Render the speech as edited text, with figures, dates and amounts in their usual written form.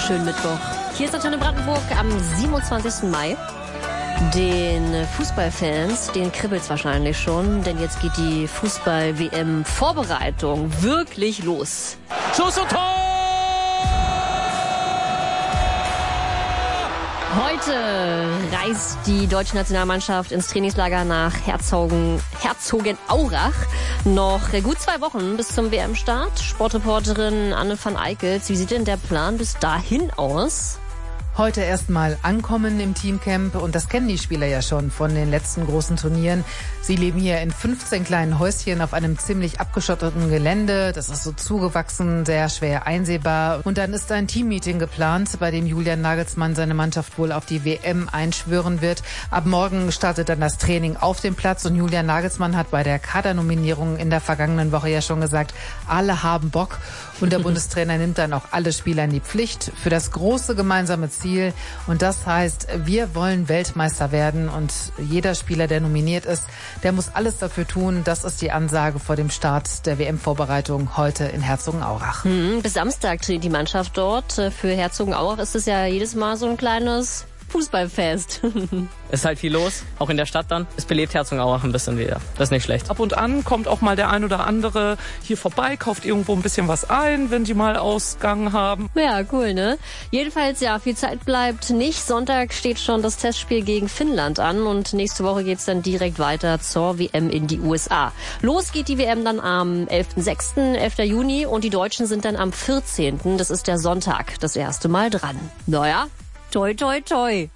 schönen Mittwoch. Hier ist Antenne Brandenburg am 27. Mai. Den Fußballfans, denen kribbelt's wahrscheinlich schon, denn jetzt geht die Fußball-WM-Vorbereitung wirklich los. Schuss und Tor! Heute reist die deutsche Nationalmannschaft ins Trainingslager nach Herzogenaurach. Noch gut 2 Wochen bis zum WM-Start. Sportreporterin Anne van Eickels, wie sieht denn der Plan bis dahin aus? Heute erstmal ankommen im Teamcamp und das kennen die Spieler ja schon von den letzten großen Turnieren. Sie leben hier in 15 kleinen Häuschen auf einem ziemlich abgeschotteten Gelände. Das ist so zugewachsen, sehr schwer einsehbar. Und dann ist ein Teammeeting geplant, bei dem Julian Nagelsmann seine Mannschaft wohl auf die WM einschwören wird. Ab morgen startet dann das Training auf dem Platz und Julian Nagelsmann hat bei der Kadernominierung in der vergangenen Woche ja schon gesagt, alle haben Bock. Und der Bundestrainer nimmt dann auch alle Spieler in die Pflicht für das große gemeinsame Ziel. Und das heißt, wir wollen Weltmeister werden und jeder Spieler, der nominiert ist, der muss alles dafür tun. Das ist die Ansage vor dem Start der WM-Vorbereitung heute in Herzogenaurach. Bis Samstag trainiert die Mannschaft dort. Für Herzogenaurach ist es ja jedes Mal so ein kleines Fußballfest. Ist halt viel los, auch in der Stadt dann. Es belebt Herzogenaurach ein bisschen wieder. Das ist nicht schlecht. Ab und an kommt auch mal der ein oder andere hier vorbei, kauft irgendwo ein bisschen was ein, wenn die mal Ausgang haben. Ja, cool, ne? Jedenfalls, ja, viel Zeit bleibt nicht. Sonntag steht schon das Testspiel gegen Finnland an und nächste Woche geht's dann direkt weiter zur WM in die USA. Los geht die WM dann am 11.06., 11. Juni und die Deutschen sind dann am 14., das ist der Sonntag, das erste Mal dran. Naja, toi, toi, toi.